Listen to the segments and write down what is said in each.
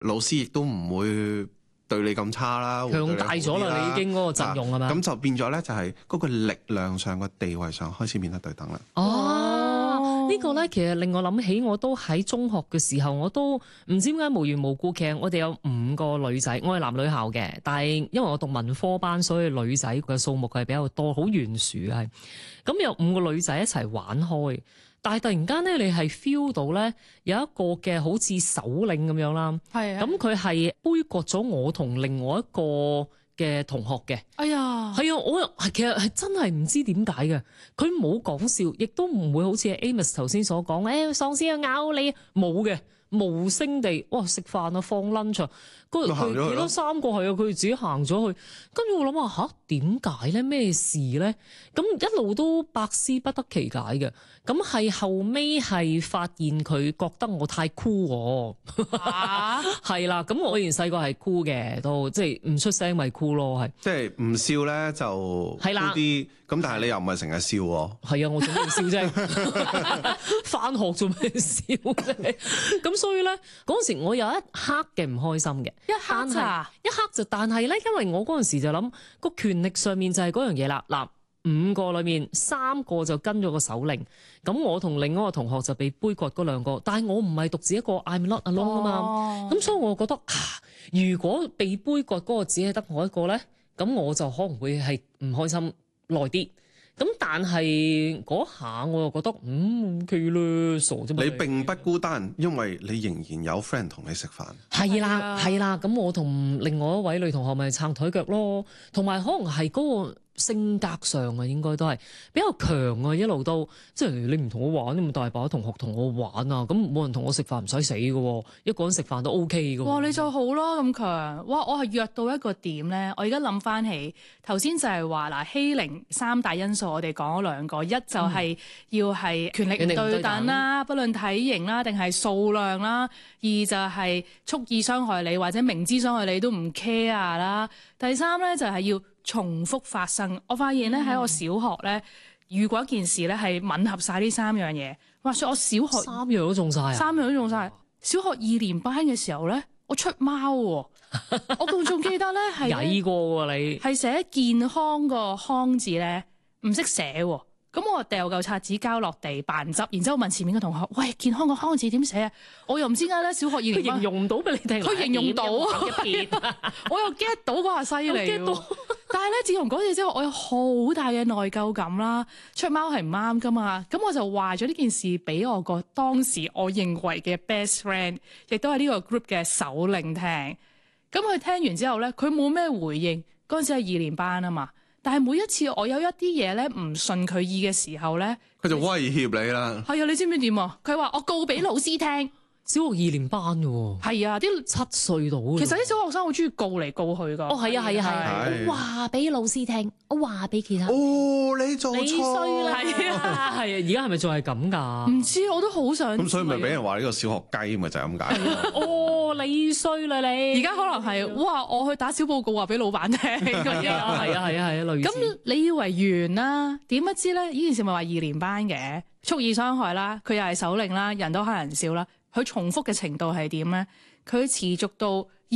老師亦都唔會對你咁差啦， 強大咗啦，你已經嗰個陣容係嘛？ 咁就變咗咧，就係嗰個力量上個地位上開始變得對等啦。 呢個咧其實令我諗起，我都喺中學嘅時候，我都唔知點解無緣無故，其實我哋有5個女仔，我係男女校嘅，但係因為我讀文科班，所以女仔嘅數目係比較多，好懸殊係。咁有5個女仔一齊玩開，但係突然間咧，你係 feel 到咧有一個嘅好似首領咁樣啦， 係啊， 咁佢係杯葛咗我同另外一個嘅同學嘅。 哎呀， 係啊，我其實係真係唔知點解嘅，佢冇講笑，亦都唔會好似 Amos 頭先所講，喪屍啊咬你，冇嘅，無聲地，哇食飯啊放 lunch 啊，佢其他3個係啊，佢自己行咗去，跟住我諗下點解咧？咩事咧？咁一路都百思不得其解嘅，咁係後尾係發現佢覺得我太 cool 係啦，咁我以前細個係 cool 嘅，都即係唔出聲咪 cool 咯，係即係唔笑咧就係啦啲，咁但係你又唔係成日笑喎。 係啊，我做咩笑啫？返學做咩笑啫？咁所以咧嗰陣時我有一刻嘅唔開心嘅， 一刻咋？ 一刻就，但係咧，因為我嗰陣時就諗個權力上面就係嗰樣嘢啦。嗱，5個裏面3個就跟咗個首領，咁我同另外一個同學就被杯葛嗰2個，但係我唔係獨自一個 I'm not alone 啊嘛。咁所以我覺得如果被杯葛嗰個只係得我一個咧，咁我就可能會係唔開心耐啲。咁但係嗰下我又覺得OK 啦，傻啫嘛。 你並不孤單，因為你仍然有 friend 同你食飯。 係啦，係啦。咁我同另外一位女同學咪撐台腳咯，同埋可能係嗰個性格上啊，應該都係比較強啊，一路都即係你唔同我玩，咁大把同學同我玩啊，咁冇人同我食飯唔使死嘅喎，一個人食飯都 OK 嘅喎。 哇！你就好咯，咁強。哇！我係弱到一個點咧，我而家諗翻起頭先就係話嗱，欺凌3大因素，我哋講咗2個，一就係要係權力唔對等啦，不論體型啦定係數量啦；二就係蓄意傷害你或者明知傷害你都唔 care 啦；第3咧就係要重複發生。我發現咧喺我小學咧，如果一件事咧係吻合晒呢3樣嘢，話說我小學 3樣都中晒啊 ！3樣都中晒。小學2年班嘅時候咧，我出貓喎，我仲記得咧係曳過喎你， 係寫健康個康字咧唔識寫喎。咁我掉嚿擦紙膠落地扮執，然之後問前面嘅同學：喂，健康個康字點寫啊？我又唔知點解咧，小學2年班佢形容唔到俾你聽， 佢形容到， 一我又 get 到嗰下犀利喎。但係咧，自從嗰次之後，我有好大嘅內疚感啦。出貓係唔啱噶嘛，咁我就話咗呢件事俾我個當時我認為嘅 best friend， 亦都係呢個 group 嘅首領聽。咁佢聽完之後咧，佢冇咩回應。嗰陣時係2年班啊嘛。但係每一次我有一啲嘢咧唔順佢意嘅時候咧， 佢就威脅你啦。 係啊，你知唔知點啊？佢話我告俾老師聽。 小學2年班嘅喎， 係啊，啲 7歲到。 其實啲小學生好中意告嚟告去噶。 哦，係啊，係啊，係啊，我話俾老師聽，我話俾其他。 哦，你做錯， 你衰啦， 係啊， 係啊，而家係咪仲係咁㗎？ 唔知我都好想。 咁所以咪俾人話呢個小學雞咪就係咁解。 哦，你衰啦你！ 而家可能係哇，我去打小報告話俾老闆聽。 係啊，係啊，係啊，類似。 咁你以為完啦？點不知咧？呢件事咪話2年班嘅蓄意傷害啦，佢又係首領啦，人都黑人笑啦。佢重複嘅程度係點咧？佢持續到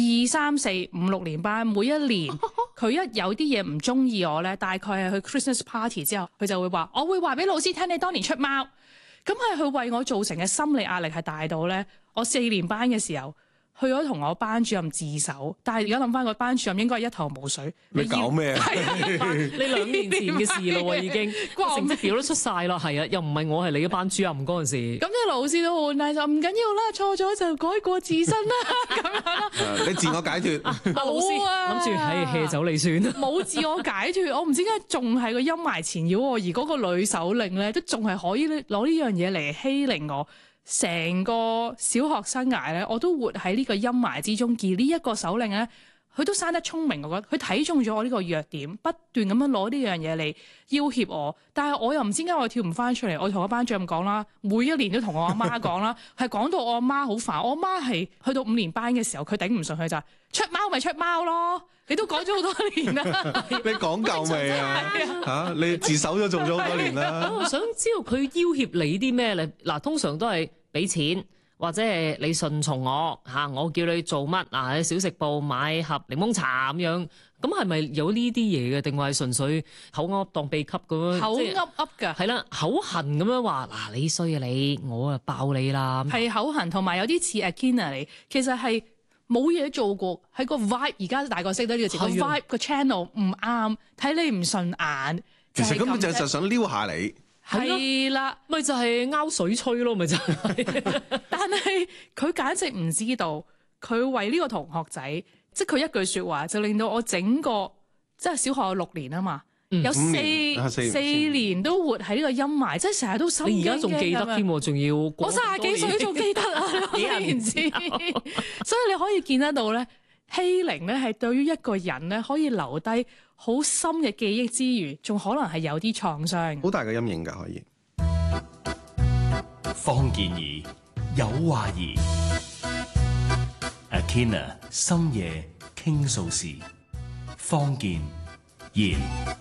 2、3、4、5、6年班，每一年佢一有啲嘢唔中意我咧，大概係去 Christmas party 之後，佢就會話：我會話俾老師聽，你當年出貓。咁係佢為我造成嘅心理壓力係大到咧，我4年班嘅時候。去咗同我班主任自首，但係而家諗翻個班主任應該係一頭霧水。 你搞咩啊？ 你2年前嘅事咯喎，已經成績表都出晒啦，係啊，又唔係我係你嘅班主任嗰陣時。 咁啲老師都好 nice，就唔緊要啦，錯咗就改過自身啦，咁樣啦。 你自我解脫。 老師諗住喺 hea 走你算。 冇自我解脫，我唔知點解仲係個陰霾纏繞我，而嗰個女首領咧都仲係可以攞呢樣嘢嚟欺凌我。成個小學生涯咧，我都活喺呢個陰霾之中。而呢一個首領咧，佢都生得聰明，我覺得佢睇中咗我呢個弱點，不斷咁樣攞呢樣嘢嚟要挾我。但係我又唔知點解我跳唔翻出嚟。我同我班主任講啦，每一年都同我阿媽講啦，係講到我阿媽好煩。我阿媽係去到5年班嘅時候，佢頂唔順佢就出貓咪出貓咯。你都講咗好多年啦， 你講夠未啊？嚇，你自首咗做咗好多年啦。 我想知道佢要挾你啲咩咧？嗱，通常都係俾錢或者係你順從我嚇，我叫你做乜啊？喺小食部買盒檸檬茶咁樣，咁係咪有呢啲嘢嘅？定係純粹口噏當秘笈咁樣？ 口噏噏㗎， 係啦，口痕咁樣話嗱，你衰啊你，我啊爆你啦！ 係口痕，同埋有啲似 Akina 嚟，其實係冇嘢做過，喺個 vibe 而家大個識得呢個字，個 vibe 個 channel 唔啱，睇你唔順眼。 其實根本就係咁啫係想撩下你。 係啦， 咪就係拗水吹咯，咪就係。 但係佢簡直唔知道，佢為呢個同學仔，即係佢一句説話就令到我整個即係小學有6年啊嘛，有 5年四年都活喺呢個陰霾，即係成日都心驚驚。 你而家仲記得添喎，仲要我30幾歲仲記得啊，你可唔知？所以你可以見得到咧，欺凌咧係對於一個人咧可以留低好深嘅記憶之餘，仲可能係有啲創傷。 好大嘅陰影㗎，可以。 方健儀有話兒 ，Akina 深夜傾訴時，方健言。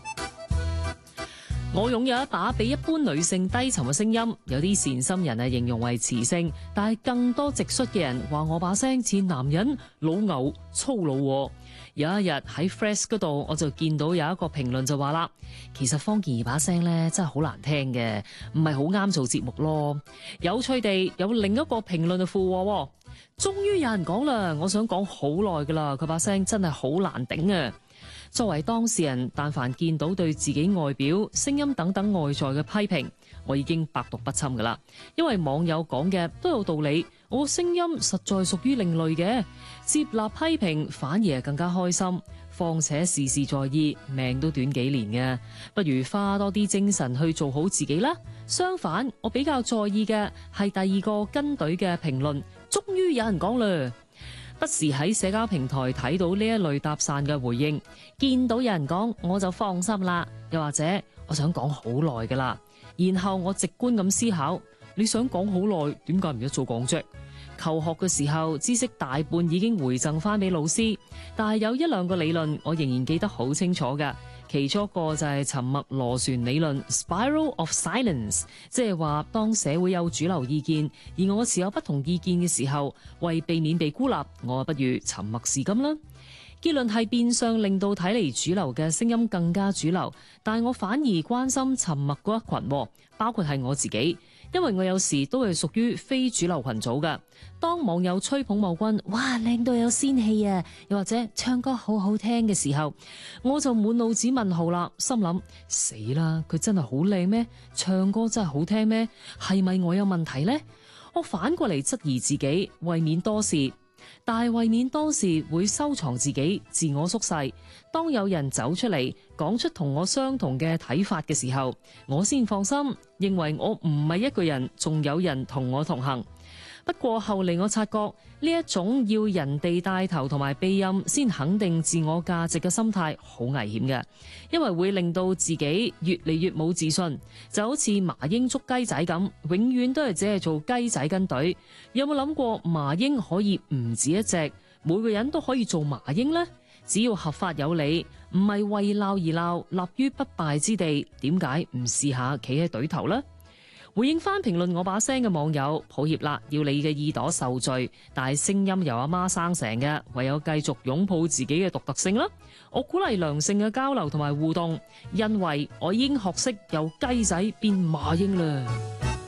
我擁有一把比一般女性低沉嘅聲音，有啲善心人形容為磁性，但係更多直率嘅人話我把聲似男人、老牛、粗魯。有一日喺 Fresh 嗰度，我就見到有一個評論就話啦，其實方健儀把聲咧真係好難聽嘅，唔係好啱做節目咯。有趣地有另一個評論就附和，終於有人講啦，我想講好耐㗎啦，佢把聲真係好難頂啊！作為當事人，但凡見到對自己外表、聲音等等外在嘅批評，我已經百毒不侵㗎啦。因為網友講嘅都有道理，我聲音實在屬於另類嘅，接納批評反而係更加開心。況且事事在意，命都短幾年嘅，不如花多啲精神去做好自己啦。相反，我比較在意嘅係第二個跟隊嘅評論，終於有人講啦。不時喺社交平台睇到呢一類搭訕嘅回應，見到有人講我就放心啦，又或者我想講好耐㗎啦，然後我直觀咁思考，你想講好耐，點解唔一早講啫？求學嘅時候，知識大半已經回贈翻俾老師，但係有1-2個理論我仍然記得好清楚㗎。其中一個就係沉默螺旋理論 （Spiral of Silence），即係話當社會有主流意見，而我持有不同意見嘅時候，為避免被孤立，我不如沉默是金啦。結論係變相令到睇嚟主流嘅聲音更加主流，但係我反而關心沉默嗰一群，包括係我自己。因為我有時都係屬於非主流群組㗎。當網友吹捧某君，哇，靚到有仙氣啊，又或者唱歌好好聽嘅時候，我就滿腦子問號啦，心諗死啦，佢真係好靚咩？唱歌真係好聽咩？係咪我有問題呢？我反過嚟質疑自己，為免多事。但係為免多事會收藏自己，自我縮細。當有人走出嚟講出同我相同嘅睇法嘅時候，我先放心，認為我唔係一個人，仲有人同我同行。不過後嚟我察覺呢一種要人哋帶頭同埋庇蔭先肯定自我價值嘅心態好危險嘅，因為會令到自己越嚟越冇自信，就好似麻鷹捉雞仔咁，永遠都係只係做雞仔跟隊。有冇諗過麻鷹可以唔止一隻，每個人都可以做麻鷹呢？只要合法有理，唔係為鬧而鬧，立於不敗之地，點解唔試下企喺隊頭呢？回應翻評論我把聲嘅網友，抱歉啦，要你嘅耳朵受罪，但係聲音由阿媽生成嘅，唯有繼續擁抱自己嘅獨特性啦。我鼓勵良性嘅交流同埋互動，因為我已經學識由雞仔變馬鷹啦。